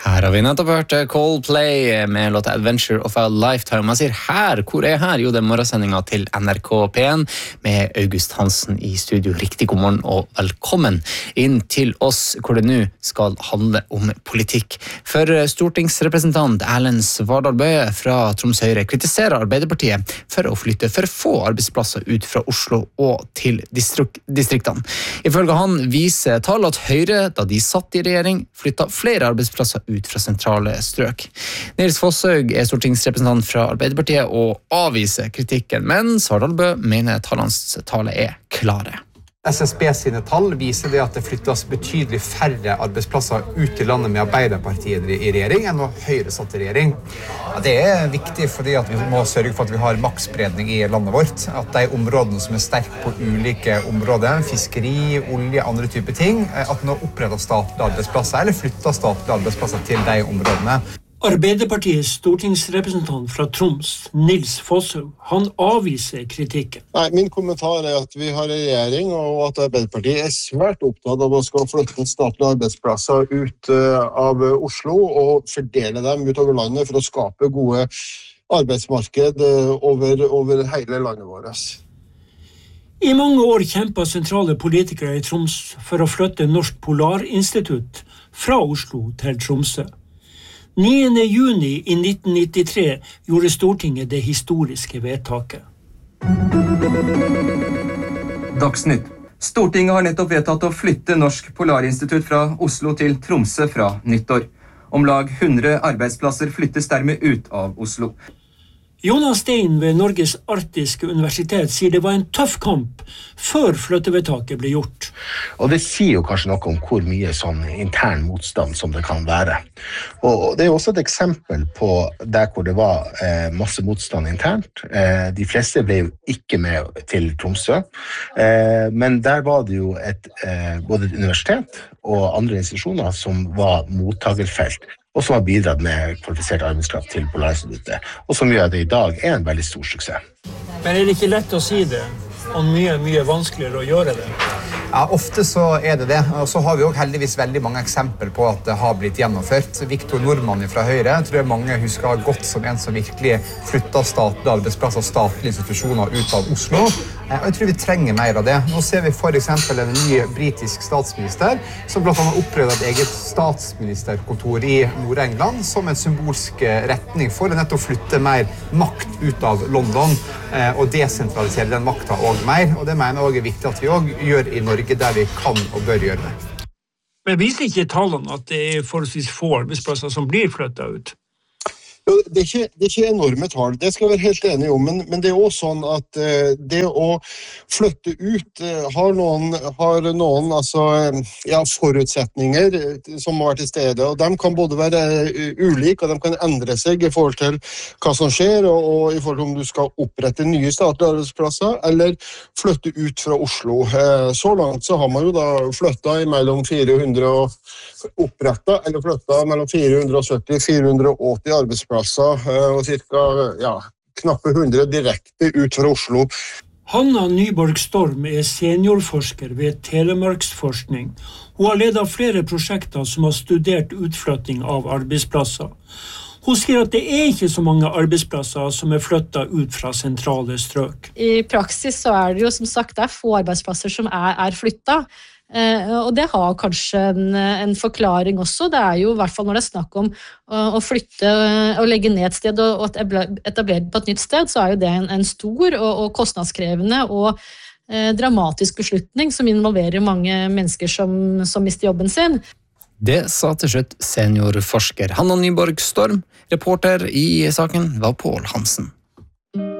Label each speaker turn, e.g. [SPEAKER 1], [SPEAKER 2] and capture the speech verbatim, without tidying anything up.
[SPEAKER 1] Her har vi nettopp hørt Coldplay med låta Adventure of a Lifetime. Man sier her, hvor er her? Jo, det er morgensendingen til N R K P en med August Hansen i studio. Riktig god morgen og velkommen inn til oss, hvor det nå skal handle om politikk. For stortingsrepresentant Erlend Svardal Bøe fra Troms Høyre kritiserer Arbeiderpartiet for å flytte for få arbeidsplasser ut fra Oslo og til distrik- distriktene. Ifølge han viser tall at Høyre, da de satt i regjering, flyttet flere arbeidsplasser ut fra sentrale strøk. Nils Fosshaug er stortingsrepresentant fra Arbeiderpartiet og avviser kritikken, men Svardal Bøe mener tallenes tale er klare.
[SPEAKER 2] S S B sine tall viser det at det flyttes betydelig færre arbeidsplasser ut i landet med Arbeiderpartiet i regjering enn når Høyre satt i regjering.
[SPEAKER 3] Ja, det er viktig fordi at vi må sørge for at vi har maktspredning i landet vårt. At de områdene som er sterke på ulike områder, fiskeri, olje, andre typer ting, at nå oppretter statlige arbeidsplasser eller flytter statlige arbeidsplasser til de områdene.
[SPEAKER 4] Arbeiderpartiets stortingsrepresentant fra Troms, Nils Fosshaug, han avviser kritikken.
[SPEAKER 5] Nei, min kommentar er at vi har en regjering, og at Arbeiderpartiet er svært opptatt av å skal flytte statlige arbeidsplasser ut av Oslo og fordele dem utover landet for å skape gode arbeidsmarked over, over hele landet vårt.
[SPEAKER 4] I mange år kjempet sentrale politikere i Troms for å flytte Norsk Polarinstitutt fra Oslo til Tromsø. niende juni i nitten nittitre gjorde Stortinget det historiske vedtaket.
[SPEAKER 6] Dagsnytt. Stortinget har nettopp vedtatt å flytte Norsk Polarinstitutt fra Oslo til Tromsø fra nyttår. Om lag hundre arbeidsplasser flyttes dermed ut av Oslo.
[SPEAKER 4] Jonas Stein ved Norges Arktiske Universitet sier det var en tøff kamp før flyttevedtaket ble gjort.
[SPEAKER 7] Og det sier jo kanskje noe om hvor mye sånn intern motstand som det kan være. Og det er også et eksempel på der hvor det var eh, masse motstand internt. Eh, de fleste ble jo ikke med til Tromsø, eh, men der var det jo et, eh, både et universitet og andre institusjoner som var mottagerfelt, og som har bidratt med kvalifisert arbeidskraft til Polarinstituttet, og som gjør at det i dag er en veldig stor suksess.
[SPEAKER 4] Men er det ikke lett å si det, og mye, mye vanskeligere å gjøre det?
[SPEAKER 3] Ja, ofte så er det det, og så har vi også heldigvis veldig mange eksempel på at det har blitt gjennomført. Viktor Nordmann fra Høyre tror jeg mange husker godt som en som virkelig flyttet statlige arbeidsplasser og statlige institusjoner ut av Oslo. Og jeg tror vi trenger mer av det. Nå ser vi for eksempel en ny britisk statsminister som blant annet opprører et eget statsministerkontor i Nord-England som en symbolsk retning for å nettopp flytte mer makt ut av London og desentralisere den makta også mer. Og det mener jeg også er viktig at vi også gjør i Norge der vi kan og bør gjøre det.
[SPEAKER 4] Men viser ikke tallene at det er forholdsvis få arbeidsplasser som blir flyttet ut?
[SPEAKER 5] Jo, det, er ikke, det er ikke enorme tall, det skal jeg være helt enig om, men, men det er også sånn at uh, det å flytte ut uh, har noen, har noen altså, ja, forutsetninger uh, som må være til stede, og de kan både være uh, ulike, og de kan endre seg i forhold til hva som skjer, og, og i forhold til om du skal opprette nye statlige arbeidsplasser, eller flytte ut fra Oslo. Uh, så langt så har man jo da flyttet mellom fire hundre og opprettet, eller flyttet mellom fire hundre og sytti til fire hundre og åtti arbeidsplasser, og cirka ja, knappe hundre direkte ut fra Oslo.
[SPEAKER 4] Hanna Nyborg Storm er seniorforsker ved Telemarksforskning. Hun har ledet flere prosjekter som har studert utflytting av arbeidsplasser. Hun sier at det er ikke så mange arbeidsplasser som er flyttet ut fra sentrale strøk.
[SPEAKER 8] I praksis så er det jo som sagt det er få arbeidsplasser som er, er flyttet. Uh, og det har kanskje en, en forklaring også. Det er jo i hvert fall når det er snakk om uh, å flytte uh, og legge ned et sted og, og etablere på et nytt sted, så er jo det en, en stor og, og kostnadskrevende og uh, dramatisk beslutning som involverer mange mennesker som, som mister jobben sin.
[SPEAKER 1] Det sa til slutt seniorforsker Hanna Nyborg Storm. Reporter i saken var Pål Hansen.